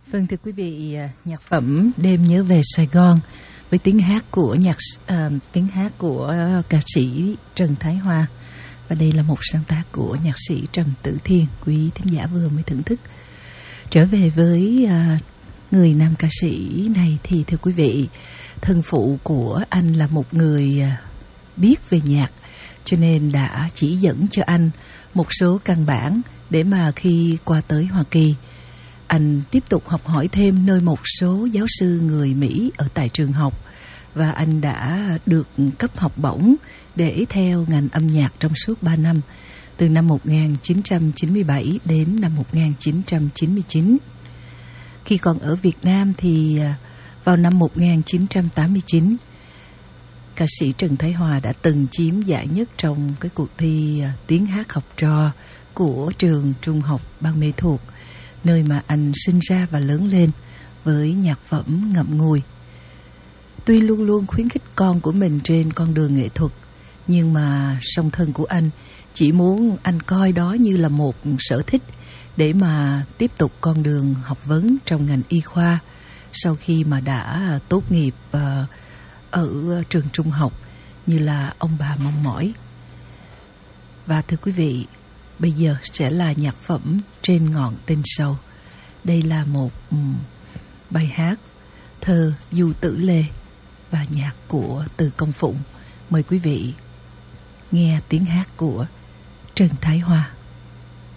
Vâng, thưa quý vị, nhạc phẩm Đêm Nhớ Về Sài Gòn với tiếng hát của ca sĩ Trần Thái Hoa, và đây là một sáng tác của nhạc sĩ Trần Tử Thiên, quý thính giả vừa mới thưởng thức. Trở về với người nam ca sĩ này thì thưa quý vị, thân phụ của anh là một người biết về nhạc, cho nên đã chỉ dẫn cho anh một số căn bản để mà khi qua tới Hoa Kỳ, anh tiếp tục học hỏi thêm nơi một số giáo sư người Mỹ ở tại trường học, và anh đã được cấp học bổng để theo ngành âm nhạc trong suốt 3 năm, từ năm 1997 đến năm 1999. Khi còn ở Việt Nam thì vào năm 1989, ca sĩ Trần Thái Hòa đã từng chiếm giải nhất trong cái cuộc thi tiếng hát học trò của trường Trung học Ban Mê Thuột, nơi mà anh sinh ra và lớn lên với nhạc phẩm ngậm ngùi. Tuy luôn luôn khuyến khích con của mình trên con đường nghệ thuật, nhưng mà song thân của anh chỉ muốn anh coi đó như là một sở thích để mà tiếp tục con đường học vấn trong ngành y khoa sau khi mà đã tốt nghiệp ở trường trung học như là ông bà mong mỏi. Và thưa quý vị, bây giờ sẽ là nhạc phẩm Trên Ngọn Tên Sâu. Đây là một bài hát thơ Du Tử Lê và nhạc của Từ Công Phụng. Mời quý vị nghe tiếng hát của Trần Thái Hoa.